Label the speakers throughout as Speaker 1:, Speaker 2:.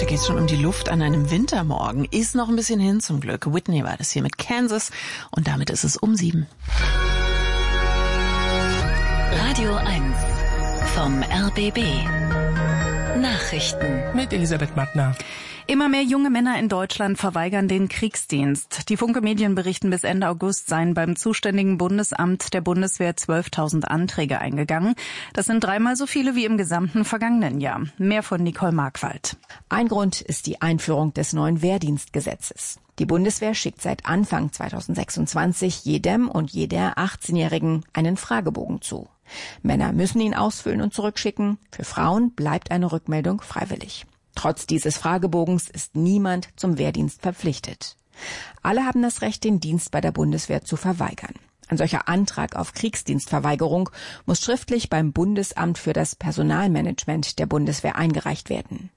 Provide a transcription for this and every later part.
Speaker 1: geht es schon um die Luft an einem Wintermorgen. Ist noch ein bisschen hin zum Glück. Whitney war das hier mit Kansas und damit ist es um 7.
Speaker 2: Radio 1 vom RBB. Nachrichten
Speaker 3: mit Elisabeth Mattner.
Speaker 4: Immer mehr junge Männer in Deutschland verweigern den Kriegsdienst. Die Funke-Medien berichten, bis Ende August seien beim zuständigen Bundesamt der Bundeswehr 12.000 Anträge eingegangen. Das sind 3-mal so viele wie im gesamten vergangenen Jahr. Mehr von Nicole Markwald.
Speaker 5: Ein Grund ist die Einführung des neuen Wehrdienstgesetzes. Die Bundeswehr schickt seit Anfang 2026 jedem und jeder 18-Jährigen einen Fragebogen zu. Männer müssen ihn ausfüllen und zurückschicken. Für Frauen bleibt eine Rückmeldung freiwillig. Trotz dieses Fragebogens ist niemand zum Wehrdienst verpflichtet. Alle haben das Recht, den Dienst bei der Bundeswehr zu verweigern. Ein solcher Antrag auf Kriegsdienstverweigerung muss schriftlich beim Bundesamt für das Personalmanagement der Bundeswehr eingereicht werden.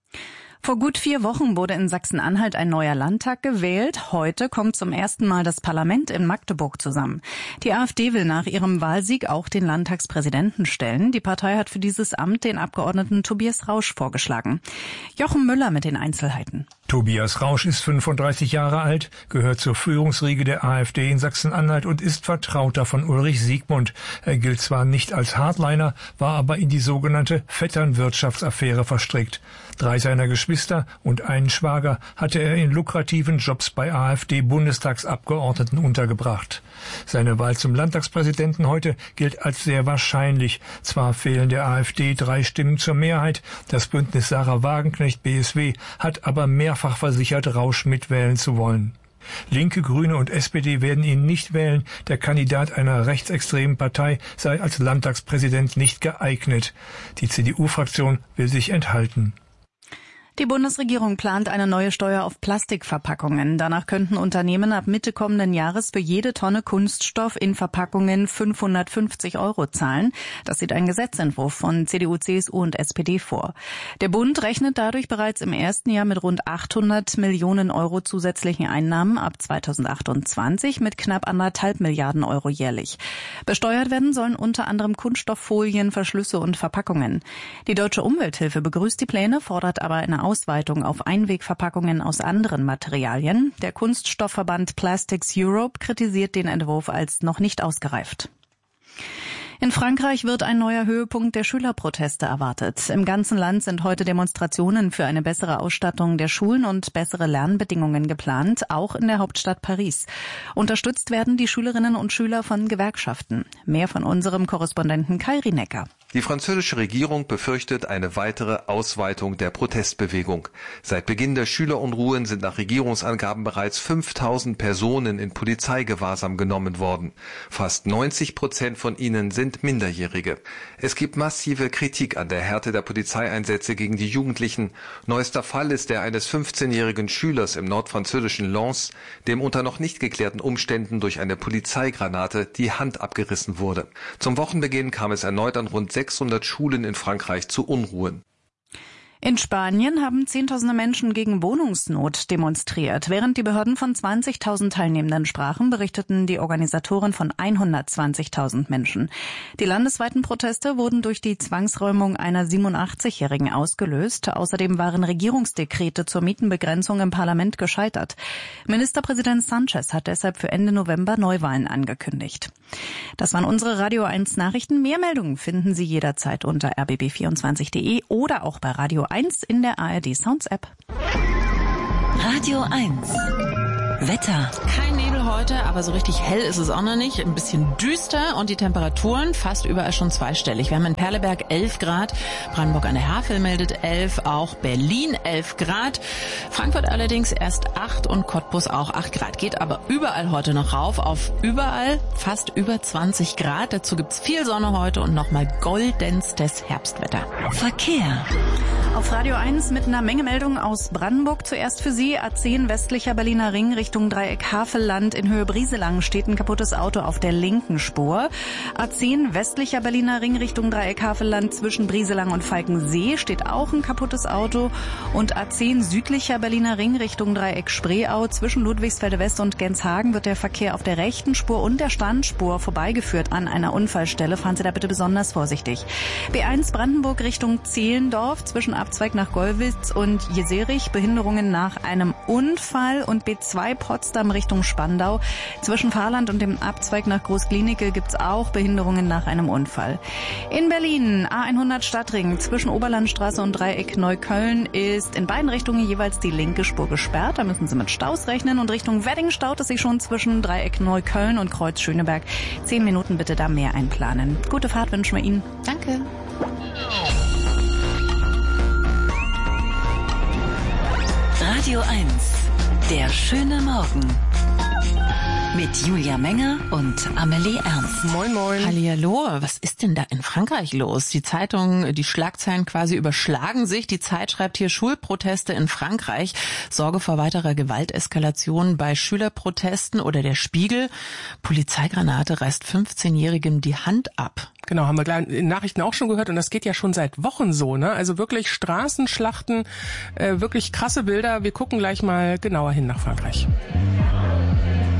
Speaker 4: Vor gut 4 Wochen wurde in Sachsen-Anhalt ein neuer Landtag gewählt. Heute kommt zum ersten Mal das Parlament in Magdeburg zusammen. Die AfD will nach ihrem Wahlsieg auch den Landtagspräsidenten stellen. Die Partei hat für dieses Amt den Abgeordneten Tobias Rausch vorgeschlagen. Jochen Müller mit den Einzelheiten.
Speaker 6: Tobias Rausch ist 35 Jahre alt, gehört zur Führungsriege der AfD in Sachsen-Anhalt und ist Vertrauter von Ulrich Siegmund. Er gilt zwar nicht als Hardliner, war aber in die sogenannte Vetternwirtschaftsaffäre verstrickt. 3 seiner Geschwister und einen Schwager hatte er in lukrativen Jobs bei AfD-Bundestagsabgeordneten untergebracht. Seine Wahl zum Landtagspräsidenten heute gilt als sehr wahrscheinlich. Zwar fehlen der AfD 3 Stimmen zur Mehrheit, das Bündnis Sarah Wagenknecht BSW hat aber mehrfach versichert, Rausch mitwählen zu wollen. Linke, Grüne und SPD werden ihn nicht wählen. Der Kandidat einer rechtsextremen Partei sei als Landtagspräsident nicht geeignet. Die CDU-Fraktion will sich enthalten.
Speaker 4: Die Bundesregierung plant eine neue Steuer auf Plastikverpackungen. Danach könnten Unternehmen ab Mitte kommenden Jahres für jede Tonne Kunststoff in Verpackungen 550 € zahlen. Das sieht ein Gesetzentwurf von CDU, CSU und SPD vor. Der Bund rechnet dadurch bereits im ersten Jahr mit rund 800 Millionen € zusätzlichen Einnahmen ab 2028 mit knapp 1,5 Milliarden € jährlich. Besteuert werden sollen unter anderem Kunststofffolien, Verschlüsse und Verpackungen. Die Deutsche Umwelthilfe begrüßt die Pläne, fordert aber eine Ausweitung auf Einwegverpackungen aus anderen Materialien. Der Kunststoffverband Plastics Europe kritisiert den Entwurf als noch nicht ausgereift. In Frankreich wird ein neuer Höhepunkt der Schülerproteste erwartet. Im ganzen Land sind heute Demonstrationen für eine bessere Ausstattung der Schulen und bessere Lernbedingungen geplant, auch in der Hauptstadt Paris. Unterstützt werden die Schülerinnen und Schüler von Gewerkschaften. Mehr von unserem Korrespondenten Kai Rienecker.
Speaker 7: Die französische Regierung befürchtet eine weitere Ausweitung der Protestbewegung. Seit Beginn der Schülerunruhen sind nach Regierungsangaben bereits 5.000 Personen in Polizeigewahrsam genommen worden. Fast 90% von ihnen sind Minderjährige. Es gibt massive Kritik an der Härte der Polizeieinsätze gegen die Jugendlichen. Neuester Fall ist der eines 15-jährigen Schülers im nordfranzösischen Lens, dem unter noch nicht geklärten Umständen durch eine Polizeigranate die Hand abgerissen wurde. Zum Wochenbeginn kam es erneut an rund 600 Schulen in Frankreich zu Unruhen.
Speaker 4: In Spanien haben Zehntausende Menschen gegen Wohnungsnot demonstriert. Während die Behörden von 20.000 Teilnehmenden sprachen, berichteten die Organisatoren von 120.000 Menschen. Die landesweiten Proteste wurden durch die Zwangsräumung einer 87-Jährigen ausgelöst. Außerdem waren Regierungsdekrete zur Mietenbegrenzung im Parlament gescheitert. Ministerpräsident Sanchez hat deshalb für Ende November Neuwahlen angekündigt. Das waren unsere Radio 1 Nachrichten. Mehr Meldungen finden Sie jederzeit unter rbb24.de oder auch bei Radio 1 in der ARD Sounds App.
Speaker 2: Radio 1 Wetter.
Speaker 1: Kein Nebel heute, aber so richtig hell ist es auch noch nicht. Ein bisschen düster und die Temperaturen fast überall schon zweistellig. Wir haben in Perleberg 11 Grad, Brandenburg an der Havel meldet 11, auch Berlin 11 Grad, Frankfurt allerdings erst 8 und Cottbus auch 8 Grad. Geht aber überall heute noch rauf auf überall fast über 20 Grad. Dazu gibt's viel Sonne heute und nochmal goldenstes Herbstwetter.
Speaker 2: Verkehr.
Speaker 4: Auf Radio 1 mit einer Menge Meldungen aus Brandenburg. Zuerst für Sie A10 westlicher Berliner Ring Richtung Dreieck Havelland in Höhe Brieselang steht ein kaputtes Auto auf der linken Spur. A10 westlicher Berliner Ring Richtung Dreieck Havelland zwischen Brieselang und Falkensee steht auch ein kaputtes Auto. Und A10 südlicher Berliner Ring Richtung Dreieck Spreeau zwischen Ludwigsfelde West und Genshagen wird der Verkehr auf der rechten Spur und der Standspur vorbeigeführt an einer Unfallstelle. Fahren Sie da bitte besonders vorsichtig. B1 Brandenburg Richtung Zehlendorf zwischen Abzweig nach Gollwitz und Jeserich Behinderungen nach einem Unfall und B2 Potsdam Richtung Spandau. Zwischen Fahrland und dem Abzweig nach Großklinike gibt's auch Behinderungen nach einem Unfall. In Berlin A100 Stadtring zwischen Oberlandstraße und Dreieck Neukölln ist in beiden Richtungen jeweils die linke Spur gesperrt. Da müssen Sie mit Staus rechnen und Richtung Wedding staut es sich schon zwischen Dreieck Neukölln und Kreuz Schöneberg. 10 Minuten bitte da mehr einplanen. Gute Fahrt wünschen wir Ihnen.
Speaker 1: Danke.
Speaker 2: Radio 1, der schöne Morgen. Mit Julia Menger und Amelie Ernst.
Speaker 3: Moin, moin.
Speaker 1: Hallihallo, was ist denn da in Frankreich los? Die Zeitungen, die Schlagzeilen quasi überschlagen sich. Die Zeit schreibt hier Schulproteste in Frankreich. Sorge vor weiterer Gewalteskalation bei Schülerprotesten oder der Spiegel. Polizeigranate reißt 15-Jährigem die Hand ab.
Speaker 3: Genau, haben wir gleich in Nachrichten auch schon gehört und das geht ja schon seit Wochen so, ne? Also wirklich Straßenschlachten, wirklich krasse Bilder. Wir gucken gleich mal genauer hin nach Frankreich.